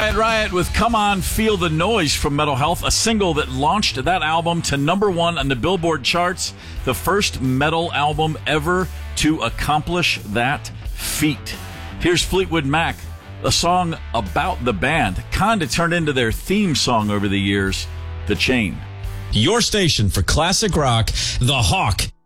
Riot with Come On, Feel the Noise from Metal Health, a single that launched that album to number 1 on the Billboard charts, the first metal album ever to accomplish that feat. Here's Fleetwood Mac, a song about the band, kind of turned into their theme song over the years, The Chain. Your station for classic rock, The Hawk.